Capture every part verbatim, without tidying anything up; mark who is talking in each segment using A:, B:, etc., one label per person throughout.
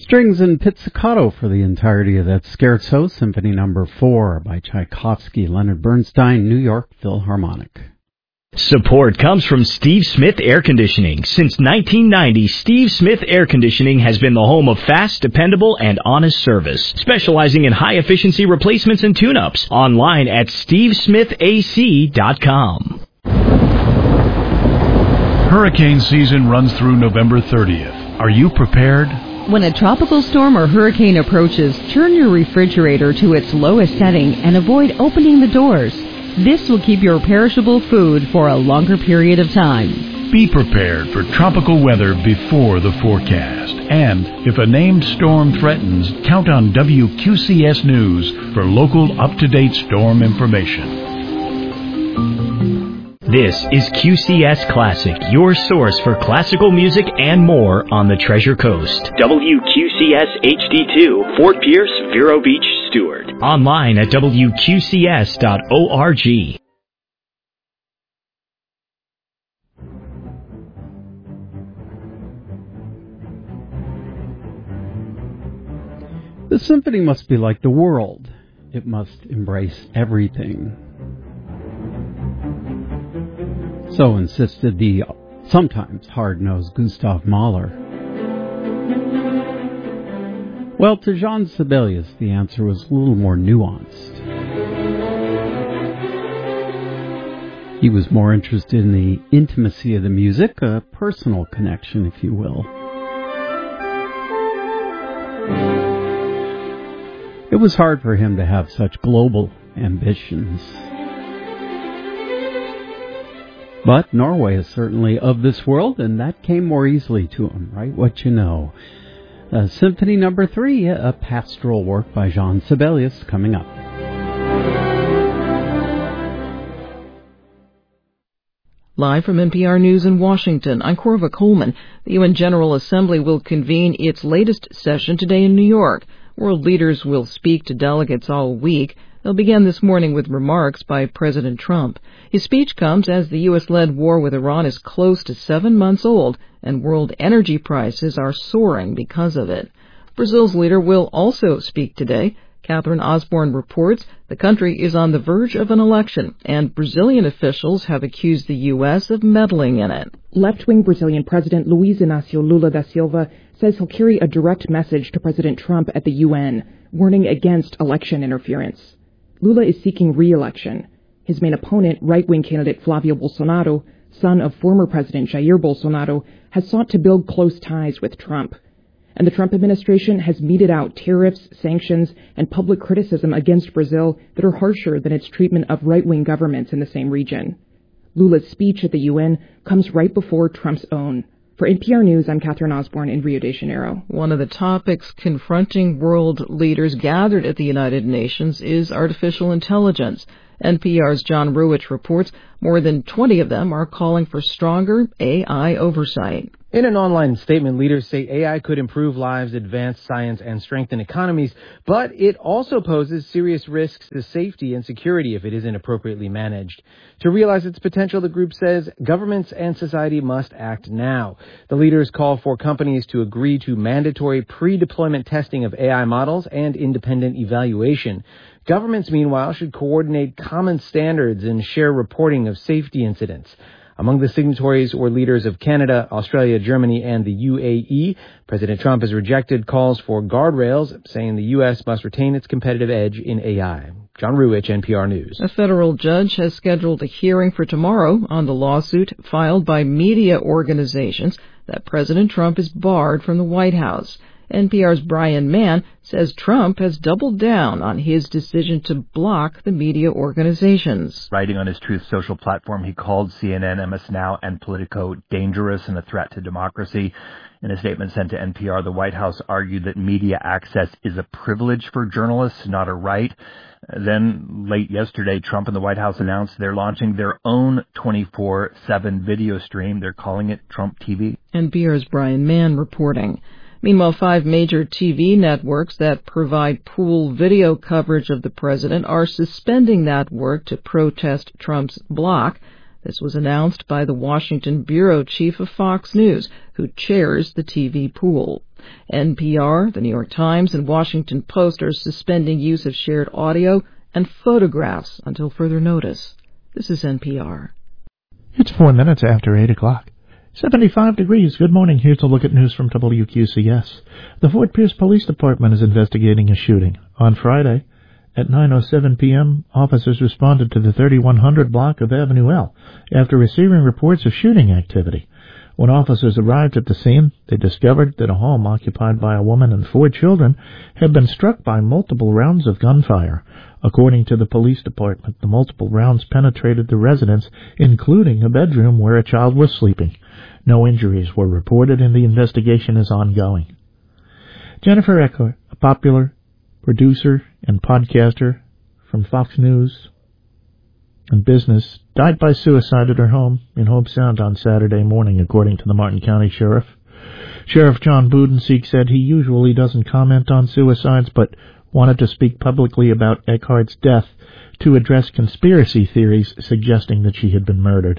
A: Strings and pizzicato for the entirety of that Scherzo, Symphony Number four by Tchaikovsky, Leonard Bernstein, New York Philharmonic.
B: Support comes from Steve Smith Air Conditioning. Since nineteen ninety, Steve Smith Air Conditioning has been the home of fast, dependable, and honest service, specializing in high-efficiency replacements and tune-ups. Online at steve smith a c dot com.
C: Hurricane season runs through November thirtieth. Are you prepared?
D: When a tropical storm or hurricane approaches, turn your refrigerator to its lowest setting and avoid opening the doors. This will keep your perishable food for a longer period of time.
C: Be prepared for tropical weather before the forecast. And if a named storm threatens, count on W Q C S News for local up-to-date storm information.
B: This is Q C S Classic, your source for classical music and more on the Treasure Coast. W Q C S H D two, Fort Pierce, Vero Beach, Stewart. Online at w q c s dot org.
A: The symphony must be like the world. It must embrace everything. So insisted the sometimes hard-nosed Gustav Mahler. Well, to Jean Sibelius, the answer was a little more nuanced. He was more interested in the intimacy of the music, a personal connection, if you will. It was hard for him to have such global ambitions. But Norway is certainly of this world, and that came more easily to him, right? What you know. Uh, Symphony Number three, a pastoral work by Jean Sibelius, coming up.
E: Live from N P R News in Washington, I'm Corva Coleman. The U N General Assembly will convene its latest session today in New York. World leaders will speak to delegates all week. They'll begin this morning with remarks by President Trump. His speech comes as the U S-led war with Iran is close to seven months old, and world energy prices are soaring because of it. Brazil's leader will also speak today. Catherine Osborne reports the country is on the verge of an election, and Brazilian officials have accused the U S of meddling in it.
F: Left-wing Brazilian President Luiz Inácio Lula da Silva says he'll carry a direct message to President Trump at the U N, warning against election interference. Lula is seeking re-election. His main opponent, right-wing candidate Flavio Bolsonaro, son of former President Jair Bolsonaro, has sought to build close ties with Trump. And the Trump administration has meted out tariffs, sanctions, and public criticism against Brazil that are harsher than its treatment of right-wing governments in the same region. Lula's speech at the U N comes right before Trump's own. For N P R News, I'm Catherine Osborne in Rio de Janeiro.
E: One of the topics confronting world leaders gathered at the United Nations is artificial intelligence. N P R's John Ruwitch reports more than twenty of them are calling for stronger A I oversight.
G: In an online statement, leaders say A I could improve lives, advance science, and strengthen economies, but it also poses serious risks to safety and security if it isn't appropriately managed. To realize its potential, the group says governments and society must act now. The leaders call for companies to agree to mandatory pre-deployment testing of A I models and independent evaluation. Governments, meanwhile, should coordinate common standards and share reporting of safety incidents. Among the signatories were leaders of Canada, Australia, Germany, and the U A E. President Trump has rejected calls for guardrails, saying the U S must retain its competitive edge in A I. John Ruwitch, N P R News.
E: A federal judge has scheduled a hearing for tomorrow on the lawsuit filed by media organizations that President Trump is barred from the White House. N P R's Brian Mann says Trump has doubled down on his decision to block the media organizations.
H: Writing on his Truth Social platform, he called C N N, M S Now, and Politico dangerous and a threat to democracy. In a statement sent to N P R, the White House argued that media access is a privilege for journalists, not a right. Then, late yesterday, Trump and the White House announced they're launching their own twenty-four seven video stream. They're calling it Trump T V.
E: N P R's Brian Mann reporting. Meanwhile, five major T V networks that provide pool video coverage of the president are suspending that work to protest Trump's block. This was announced by the Washington bureau chief of Fox News, who chairs the T V pool. N P R, the New York Times, and Washington Post are suspending use of shared audio and photographs until further notice. This is N P R.
I: It's four minutes after eight o'clock. seventy-five degrees. Good morning. Here's a look at news from W Q C S. The Fort Pierce Police Department is investigating a shooting. On Friday, at nine oh seven p.m., officers responded to the thirty-one hundred block of Avenue L after receiving reports of shooting activity. When officers arrived at the scene, they discovered that a home occupied by a woman and four children had been struck by multiple rounds of gunfire. According to the police department, the multiple rounds penetrated the residence, including a bedroom where a child was sleeping. No injuries were reported, and the investigation is ongoing. Jennifer Eckhart, a popular producer and podcaster from Fox News and Business, died by suicide at her home in Hobe Sound on Saturday morning, according to the Martin County Sheriff. Sheriff John Budensiek said he usually doesn't comment on suicides, but wanted to speak publicly about Eckhart's death to address conspiracy theories suggesting that she had been murdered.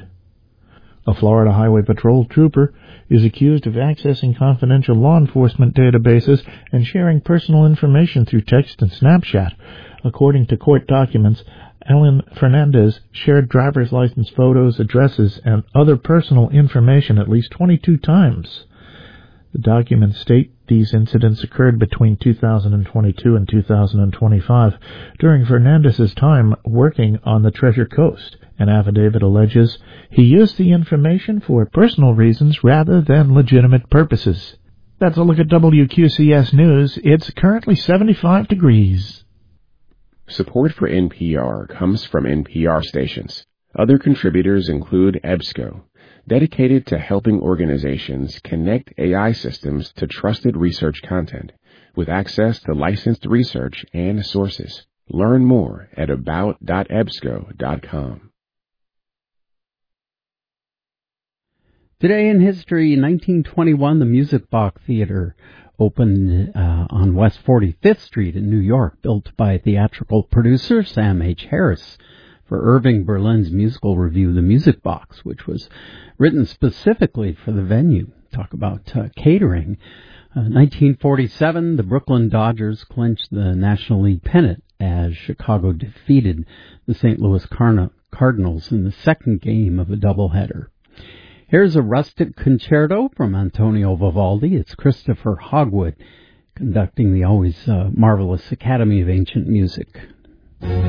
I: A Florida Highway Patrol trooper is accused of accessing confidential law enforcement databases and sharing personal information through text and Snapchat. According to court documents, Alan Fernandez shared driver's license photos, addresses, and other personal information at least twenty-two times. The documents state these incidents occurred between two thousand twenty-two and two thousand twenty-five, during Fernandez's time working on the Treasure Coast. An affidavit alleges he used the information for personal reasons rather than legitimate purposes. That's a look at W Q C S News. It's currently seventy-five degrees.
J: Support for N P R comes from N P R stations. Other contributors include EBSCO, dedicated to helping organizations connect A I systems to trusted research content, with access to licensed research and sources. Learn more at about dot ebsco dot com.
A: Today in history, nineteen twenty-one, the Music Box Theater opened uh, on West forty-fifth Street in New York, built by theatrical producer Sam H. Harris for Irving Berlin's musical review, The Music Box, which was written specifically for the venue. Talk about uh, catering. Uh, nineteen forty-seven, the Brooklyn Dodgers clinched the National League pennant as Chicago defeated the Saint Louis Cardinal- Cardinals in the second game of a doubleheader. Here's a rustic concerto from Antonio Vivaldi. It's Christopher Hogwood conducting the always uh, marvelous Academy of Ancient Music.